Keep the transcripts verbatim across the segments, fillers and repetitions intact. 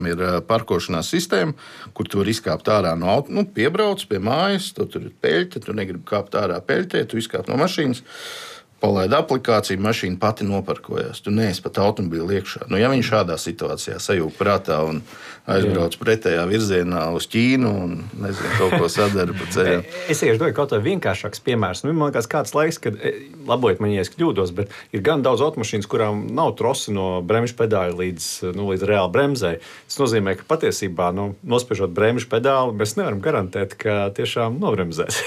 Ir parkošanās sistēma, kur tu vari izkāpt ārā no auto, nu, piebrauc pie mājas, tu tur ir peļķe, tu negribi kāpt ārā peļķē, tu izkāp no mašīnas, palaid aplikāciju, mašīna pati noparkojās. Tu neesi pat automobīli iekšā. Nu, ja viņš šādā situācijā sajūg prātā un aizbrauc pretējā virzienā uz Ķīnu un nezinu, kaut ko sadara pa ceļam. Es vienkārši doju kaut kādu vienkāršāks piemērs. Nu, man liekas, kāds laiks, kad, labojiet man, ja es kļūdos, bet ir gan daudz automašīnas, kurām nav trosi no bremžu pedāļa līdz, nu, līdz reāli bremzei. Tas nozīmē, ka patiesībā, nu, nospiežot bremžu pedāli, mēs nevaram garantēt, ka tiešām nobremzēs.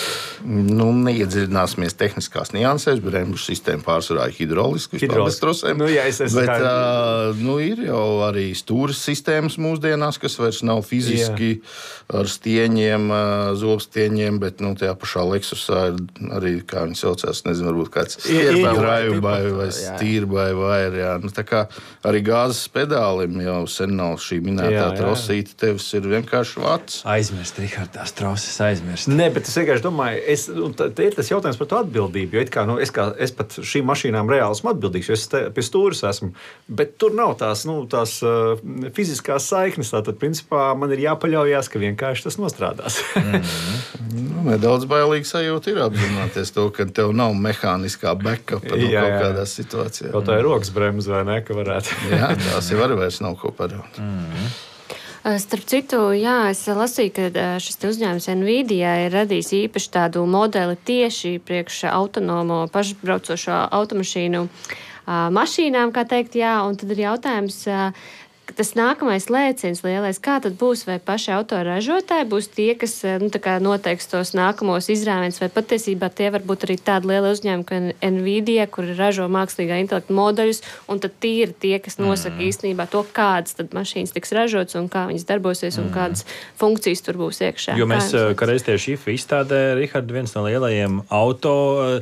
Nu, neiedziļināsimies tehniskās niansēs. Bremžu sistēma pārsvarā ir hidroliska, vispār bez trosēm. Nu, jā, es esmu bet, kā... uh, nu, ir jau arī stūres sistēmas mūsdienās, kas vairs nav fiziski jā. Ar stieņiem, uh, zobstieņiem, bet nu, tajā pašā Lexusā ir arī, kā viņi saucās, nezinu, varbūt kāds drive-by vai steer-by vai jā. Nu, tā kā arī gāzes pedālim jau sen nav šī minētā trosīta, tevis ir vienkārši vats. Aizmirst, Rihard, tās troses aizmirst. Nē, bet es vienkārši domāju, es, te ir tas jautājums par to atbildību, jo it kā, nu, es, kā, es pat šīm mašīnām reāli esmu atbildīgs, jo es te, pie stūres esmu, bet tur nav tās, nu, tās uh, fiziskās saiknes, tātad, principā, man ir jāpaļaujās, ka vienkārši tas nostrādās. mm-hmm. nu, nedaudz bailīgi sajūta ir apzināties to, ka tev nav mehāniskā backupa no jā, kaut kādās situācijās. Kaut tā ir rokas bremze, vai ne, ka varētu. jā, tās jau arī vairs nav ko paraukt. Mm-hmm. Starp citu, jā, es lasīju, ka šis uzņēmums Nvidia ir radījis īpaši tādu modeli tieši priekš autonomo pašbraucošo automašīnu mašīnām, kā teikt, jā, un tad ir jautājums, tas nākamais lēciens lielais, kā tad būs, vai paši autoražotāji būs tie, kas nu, tā kā noteiks tos nākamos izrāvienus, vai patiesībā tie var būt arī tādi lieli uzņēmumi, kā Nvidia, kuri ražo mākslīgā intelekta modeļus, un tad tīri tie, kas nosaka mm. īstenībā to, kādas tad mašīnas tiks ražotas un kā viņas darbosies un mm. kādas funkcijas tur būs iekšā. Jo mēs, kā reiz tieši I F A izstādē, Rihard, viens no lielajiem auto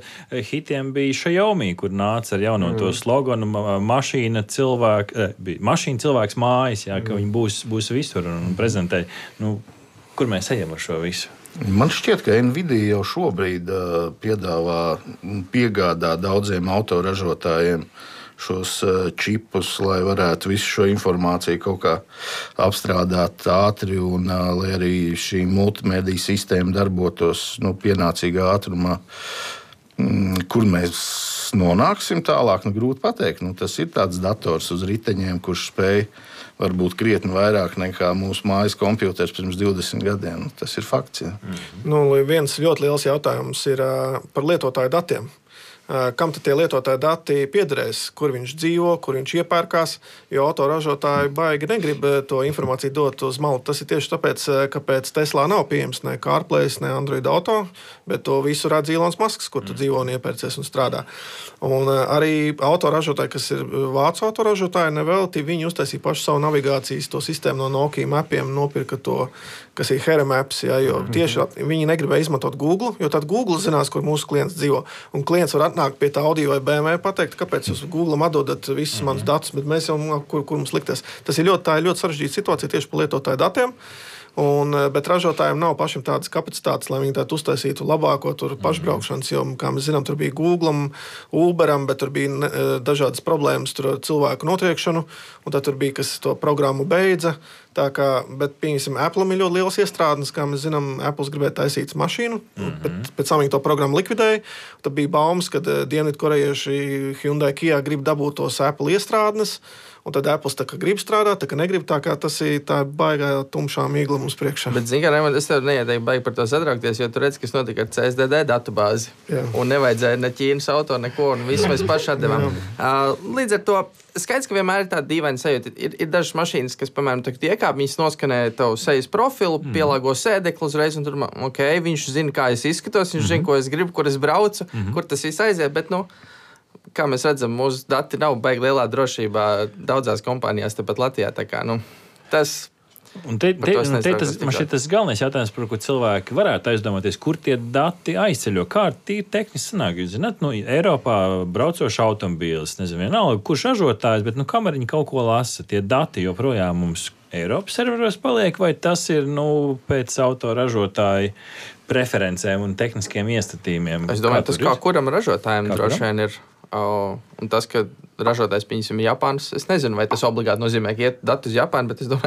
hitiem bija Xiaomi, kur nāca ar jauno mm. to sloganu mašīna cilvēks, mašīna cilvēks mājas, jā, ka viņi būs, būs visur un prezentē. Nu, kur mēs ejam ar šo visu? Man šķiet, ka Nvidia jau šobrīd uh, piedāvā un piegādā daudziem autoražotājiem šos uh, čipus, lai varētu visu šo informāciju kaut kā apstrādāt ātri un uh, lai arī šī multimediju sistēma darbotos nu, pienācīgā ātrumā. Mm, kur mēs nonāksim tālāk, nu, grūti pateikt. Nu, tas ir tāds dators uz riteņiem, kurš spēj varbūt krietni vairāk nekā mūsu mājas kompjuters pirms divdesmit gadiem. Nu, tas ir fakts. Ja. Mm-hmm. Nu, viens ļoti liels jautājums ir uh, par lietotāju datiem. Uh, kam tad tie lietotāju dati piederēs, kur viņš dzīvo, kur viņš iepērkās, jo autoražotāji baigi negrib to informāciju dot uz malu. Tas ir tieši tāpēc, kāpēc Teslā nav pieejams ne CarPlay, ne Android Auto, bet to visu redz Ilons Masks, kur tu dzīvo un iepērcies un strādā. Un uh, arī autoražotāji, kas ir vācu autoražotāji, nevelti, viņi uztaisīja pašu savu navigācijas to sistēmu no Nokia mapiem, nopirka to, kas ir Hera Maps, ja, jo tieši viņi negribēja izmantot Google, jo tad Google zinās, kur mūsu klients dzīvo. Un klients var nāk pie tā Audi vai B M W pateikt, kāpēc jūs Google atdodat visus manus datus, bet mēs jau, kur, kur mums likties. Tas ir ļoti, tā ir ļoti sarežģīta situācija tieši par lietotāju datiem. Un, bet ražotājiem nav pašiem tādas kapacitātes, lai viņi tādu uztaisītu labāko tur pašbraukšanas, jo, kā mēs zinām, tur bija Googlam, Uberam, bet tur bija ne, dažādas problēmas tur ar cilvēku notriekšanu, un tad tur bija, kas to programmu beidza. Tā kā, bet, pieņemsim, Apple'am ir ļoti liels iestrādnes, kā mēs zinām, Apple's gribēja taisīt mašīnu, mm-hmm. bet pēc tam viņi to programmu likvidēja. Tad bija baumas, ka dienvidkorejieši Hyundai Kia grib dabūt tos Apple iestrādnes, un tad Apple tā kā grib strādāt, tā kā negrib, tā kā tas ir tā baigā tumšā mīgla mums priekšā. Bet, zin kā, Raimond, es tev neieteiktu baigi par to satraukties, jo tu redz, kas notika ar C S D D datubāzi. Jā. Un nevajadzēja ne Ķīnas auto, neko, un visu mēs paši atdevām. Uh, līdz ar to, skaidrs, ka vienmēr ir tāda dīvaina sajūta. Ir, ir dažas mašīnas, kas, piemēram, iekāp, viņas noskanē tavu sejas profilu, mm. pielāgo sēdekli uzreiz, un tur, ok, viņš zina, kā es izskatos, viņš mm-hmm. zina, ko es gribu, kur es braucu, mm-hmm. kur tas viss aiziet, bet, nu, kā mēs redzam, mūsu dati nav baigi lielā drošībā daudzās kompānijās tepat Latvijā. Tā kā, nu, tas, un te, te, un te tas, man šķiet tas galvenais jautājums, par ko cilvēki varētu aizdomāties, kur tie dati aizceļo. Kā tīri tehniski sanāk? Jūs zināt, nu, Eiropā braucošs automobīlis, nezinu, vienalga, kurš ražotājs, bet nu, kamēr viņi kaut ko lasa, tie dati joprojām mums Eiropas serveros paliek, vai tas ir, nu, pēc autoražotāju preferencēm un tehniskiem iestatījumiem? Es domāju, tas kā kuram ražotājiem droši vien ir Un tas, ka ražotājs, piemēram, Japānas, es nezinu, vai tas obligāti nozīmē, ka iet dati uz Japānu, bet es domāju,